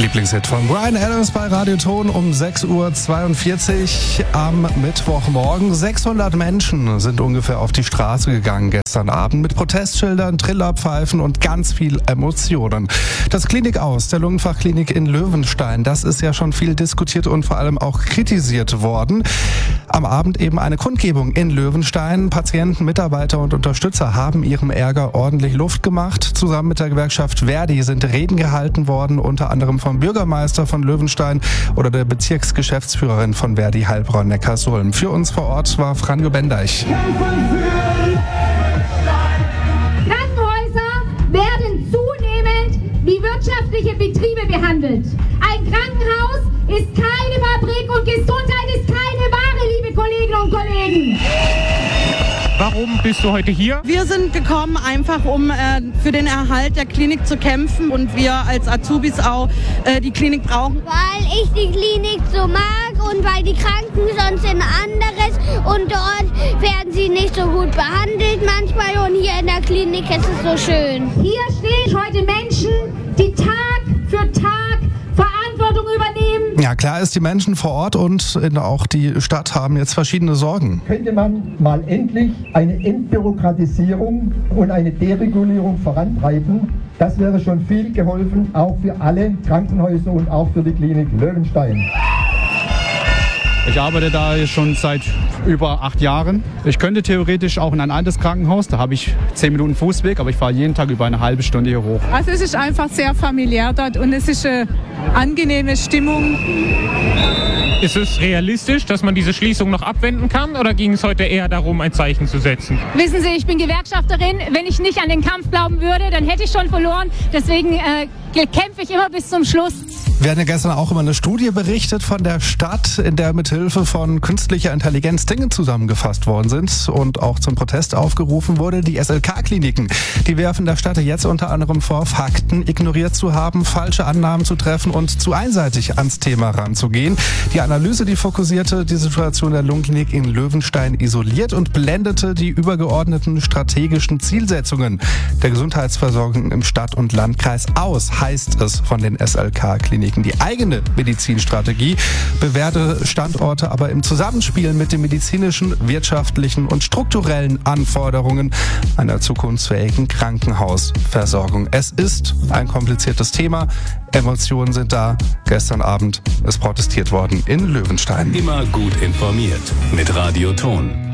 Lieblingshit von Bryan Adams bei Radio Ton um 6.42 Uhr am Mittwochmorgen. 600 Menschen sind ungefähr auf die Straße gegangen gestern Abend mit Protestschildern, Trillerpfeifen und ganz viel Emotionen. Das Klinik aus der Lungenfachklinik in Löwenstein, das ist ja schon viel diskutiert und vor allem auch kritisiert worden. Am Abend eben eine Kundgebung in Löwenstein. Patienten, Mitarbeiter und Unterstützer haben ihrem Ärger ordentlich Luft gemacht. Zusammen mit der Gewerkschaft Verdi sind Reden gehalten worden, unter anderem vom Bürgermeister von Löwenstein oder der Bezirksgeschäftsführerin von Verdi Heilbronn-Neckarsulm. Für uns vor Ort war Franjo Bendeich. Krankenhäuser werden zunehmend wie wirtschaftliche Betriebe behandelt. Ein Krankenhaus ist keine Fabrik und Gesundheit ist keine Ware, liebe Kolleginnen und Kollegen. Warum bist du heute hier? Wir sind gekommen, einfach um für den Erhalt der Klinik zu kämpfen und wir als Azubis auch die Klinik brauchen. Weil ich die Klinik so mag und weil die Kranken sonst in anderes und dort werden sie nicht so gut behandelt manchmal und hier in der Klinik ist es so schön. Hier stehen heute Menschen, die Tag für Tag Verantwortung übernehmen. Ja, klar ist, die Menschen vor Ort und auch die Stadt haben jetzt verschiedene Sorgen. Könnte man mal endlich eine Entbürokratisierung und eine Deregulierung vorantreiben? Das wäre schon viel geholfen, auch für alle Krankenhäuser und auch für die Klinik Löwenstein. Ich arbeite da schon seit über 8 Jahren. Ich könnte theoretisch auch in ein altes Krankenhaus, da habe ich 10 Minuten Fußweg, aber ich fahre jeden Tag über eine halbe Stunde hier hoch. Also es ist einfach sehr familiär dort und es ist eine angenehme Stimmung. Ist es realistisch, dass man diese Schließung noch abwenden kann oder ging es heute eher darum, ein Zeichen zu setzen? Wissen Sie, ich bin Gewerkschafterin. Wenn ich nicht an den Kampf glauben würde, dann hätte ich schon verloren. Deswegen kämpfe ich immer bis zum Schluss. Wir hatten ja gestern auch über eine Studie berichtet von der Stadt, in der mithilfe von künstlicher Intelligenz Dinge zusammengefasst worden sind und auch zum Protest aufgerufen wurde. Die SLK-Kliniken, die werfen der Stadt jetzt unter anderem vor, Fakten ignoriert zu haben, falsche Annahmen zu treffen und zu einseitig ans Thema ranzugehen. Die Analyse, die fokussierte die Situation der Lungenklinik in Löwenstein isoliert und blendete die übergeordneten strategischen Zielsetzungen der Gesundheitsversorgung im Stadt- und Landkreis aus, heißt es von den SLK-Kliniken. Die eigene Medizinstrategie bewährte Standorte aber im Zusammenspiel mit den medizinischen, wirtschaftlichen und strukturellen Anforderungen einer zukunftsfähigen Krankenhausversorgung. Es ist ein kompliziertes Thema. Emotionen sind da. Gestern Abend ist protestiert worden in Löwenstein. Immer gut informiert mit Radio Ton.